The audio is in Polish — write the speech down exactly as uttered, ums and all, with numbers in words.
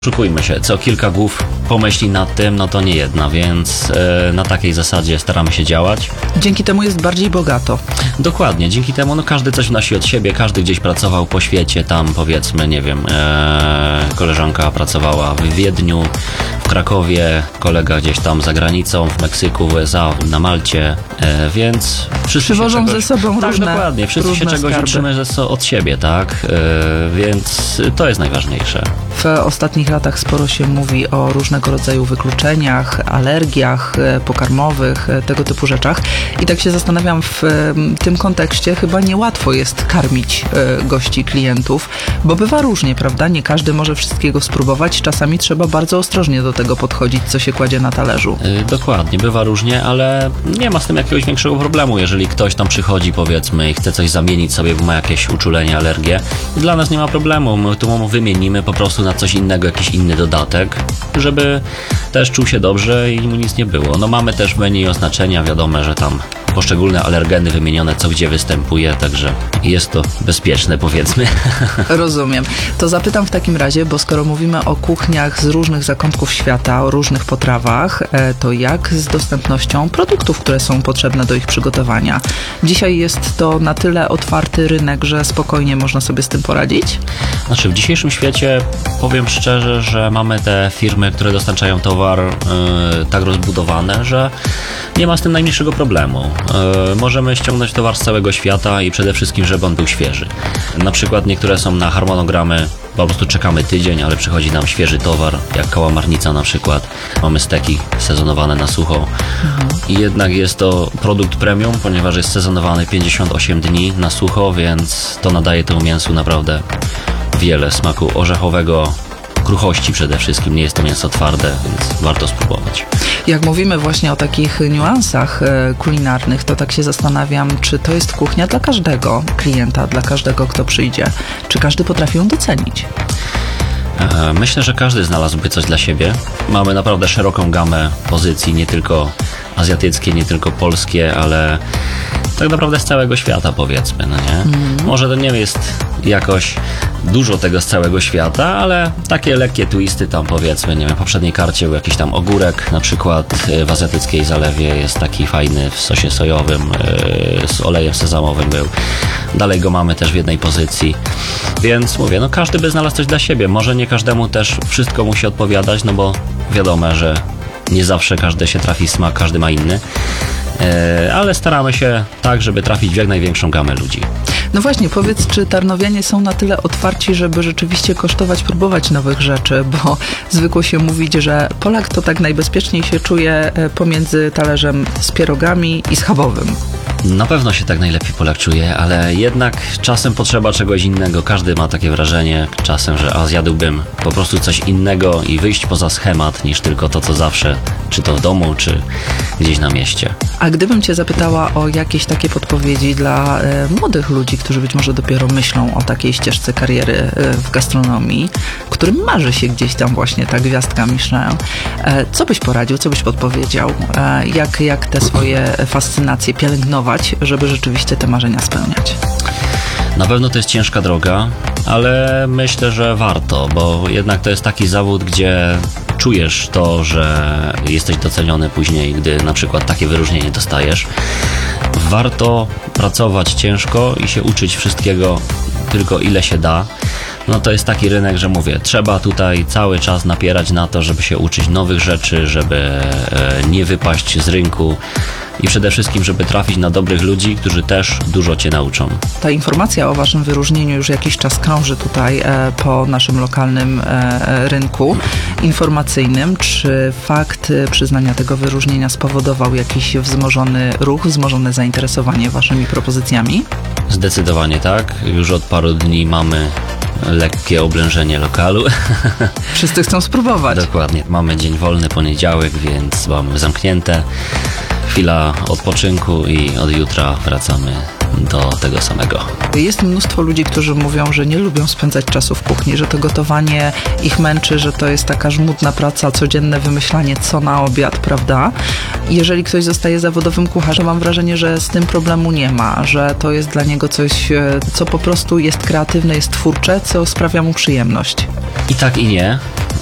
Oszukujmy się, co kilka głów pomyśli nad tym, no to nie jedna, więc e, na takiej zasadzie staramy się działać. Dzięki temu jest bardziej bogato. Dokładnie, dzięki temu no każdy coś wnosi od siebie, każdy gdzieś pracował po świecie, tam powiedzmy, nie wiem, e, koleżanka pracowała w Wiedniu, w Krakowie, kolega gdzieś tam za granicą, w Meksyku, w U S A, na Malcie, e, więc wszyscy Przywożą się czegoś, ze sobą tak, różne dokładnie, wszyscy różne się czegoś skarby. uczymy ze, so- od siebie, tak, e, więc to jest najważniejsze. W ostatnich latach sporo się mówi o różnego rodzaju wykluczeniach, alergiach pokarmowych, tego typu rzeczach. I tak się zastanawiam, w tym kontekście chyba niełatwo jest karmić gości, klientów, bo bywa różnie, prawda? Nie każdy może wszystkiego spróbować. Czasami trzeba bardzo ostrożnie do tego podchodzić, co się kładzie na talerzu. Yy, dokładnie, bywa różnie, ale nie ma z tym jakiegoś większego problemu, jeżeli ktoś tam przychodzi, powiedzmy, i chce coś zamienić sobie, bo ma jakieś uczulenie, alergię. Dla nas nie ma problemu, my tu mu wymienimy po prostu na coś innego, jakiś inny dodatek, żeby też czuł się dobrze i mu nic nie było. No mamy też w menu oznaczenia, wiadomo, że tam poszczególne alergeny wymienione, co gdzie występuje, także jest to bezpieczne, powiedzmy. Rozumiem. To zapytam w takim razie, bo skoro mówimy o kuchniach z różnych zakątków świata, o różnych potrawach, to jak z dostępnością produktów, które są potrzebne do ich przygotowania? Dzisiaj jest to na tyle otwarty rynek, że spokojnie można sobie z tym poradzić? Znaczy w dzisiejszym świecie powiem szczerze, że mamy te firmy, które dostarczają towar yy, tak rozbudowane, że nie ma z tym najmniejszego problemu. Yy, możemy ściągnąć towar z całego świata i przede wszystkim, żeby on był świeży. Na przykład niektóre są na harmonogramy, po prostu czekamy tydzień, ale przychodzi nam świeży towar, jak kałamarnica na przykład. Mamy steki sezonowane na sucho. Mhm. I jednak jest to produkt premium, ponieważ jest sezonowany pięćdziesiąt osiem dni na sucho, więc to nadaje temu mięsu naprawdę wiele smaku orzechowego, kruchości przede wszystkim. Nie jest to mięso twarde, więc warto spróbować. Jak mówimy właśnie o takich niuansach e, kulinarnych, to tak się zastanawiam, czy to jest kuchnia dla każdego klienta, dla każdego, kto przyjdzie. Czy każdy potrafi ją docenić? E, myślę, że każdy znalazłby coś dla siebie. Mamy naprawdę szeroką gamę pozycji, nie tylko azjatyckie, nie tylko polskie, ale tak naprawdę z całego świata, powiedzmy, no nie? Mm. Może to nie jest jakoś dużo tego z całego świata, ale takie lekkie twisty tam, powiedzmy, nie wiem, w poprzedniej karcie był jakiś tam ogórek, na przykład w azjatyckiej zalewie jest taki fajny w sosie sojowym, z olejem sezamowym był. Dalej go mamy też w jednej pozycji, więc mówię, no każdy by znalazł coś dla siebie. Może nie każdemu też wszystko musi odpowiadać, no bo wiadomo, że nie zawsze każdy się trafi smak, każdy ma inny. Ale staramy się tak, żeby trafić w jak największą gamę ludzi. No właśnie, powiedz, czy tarnowianie są na tyle otwarci, żeby rzeczywiście kosztować, próbować nowych rzeczy, bo zwykło się mówić, że Polak to tak najbezpieczniej się czuje pomiędzy talerzem z pierogami i schabowym. Na pewno się tak najlepiej Polak czuje, ale jednak czasem potrzeba czegoś innego. Każdy ma takie wrażenie czasem, że a zjadłbym po prostu coś innego i wyjść poza schemat niż tylko to, co zawsze, czy to w domu, czy gdzieś na mieście. A gdybym cię zapytała o jakieś takie podpowiedzi dla e, młodych ludzi, którzy być może dopiero myślą o takiej ścieżce kariery e, w gastronomii, którym marzy się gdzieś tam właśnie ta gwiazdka Michelin, e, co byś poradził, co byś podpowiedział? E, jak, jak te swoje fascynacje pielęgnować, żeby rzeczywiście te marzenia spełniać? Na pewno to jest ciężka droga, ale myślę, że warto, bo jednak to jest taki zawód, gdzie czujesz to, że jesteś doceniony później, gdy na przykład takie wyróżnienie dostajesz. Warto pracować ciężko i się uczyć wszystkiego tylko ile się da. No to jest taki rynek, że mówię, trzeba tutaj cały czas napierać na to, żeby się uczyć nowych rzeczy, żeby nie wypaść z rynku i przede wszystkim, żeby trafić na dobrych ludzi, którzy też dużo cię nauczą. Ta informacja o waszym wyróżnieniu już jakiś czas krąży tutaj e, po naszym lokalnym e, rynku informacyjnym. Czy fakt przyznania tego wyróżnienia spowodował jakiś wzmożony ruch, wzmożone zainteresowanie waszymi propozycjami? Zdecydowanie tak. Już od paru dni mamy lekkie oblężenie lokalu. Wszyscy chcą spróbować. Dokładnie. Mamy dzień wolny, poniedziałek, więc mamy zamknięte. Chwila odpoczynku i od jutra wracamy do tego samego. Jest mnóstwo ludzi, którzy mówią, że nie lubią spędzać czasu w kuchni, że to gotowanie ich męczy, że to jest taka żmudna praca, codzienne wymyślanie, co na obiad, prawda? Jeżeli ktoś zostaje zawodowym kucharzem, mam wrażenie, że z tym problemu nie ma, że to jest dla niego coś, co po prostu jest kreatywne, jest twórcze, co sprawia mu przyjemność. I tak i nie.